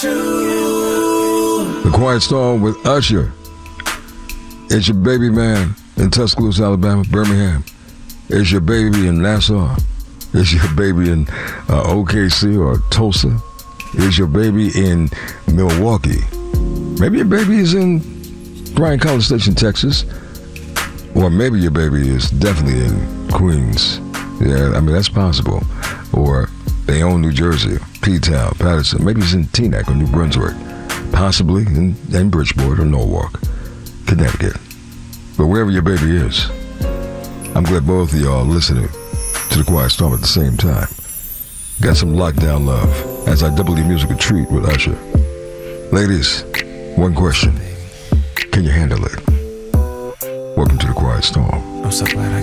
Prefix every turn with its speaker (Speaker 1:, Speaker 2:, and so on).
Speaker 1: The Quiet Storm with Usher. It's your baby man in Tuscaloosa, Alabama, Birmingham. It's your baby in Nassau. It's your baby in OKC or Tulsa. It's your baby in Milwaukee. Maybe your baby is in Bryan College Station, Texas. Or maybe your baby is definitely in Queens. Yeah, I mean, that's possible. Or they own New Jersey, P-Town, Patterson. Maybe it's in Teaneck or New Brunswick. Possibly in Bridgeport or Norwalk, Connecticut. But wherever your baby is, I'm glad both of y'all are listening to The Quiet Storm at the same time. Got some lockdown love as I double your musical treat with Usher. Ladies, one question. Can you handle it? Welcome to The Quiet Storm.
Speaker 2: I'm so glad I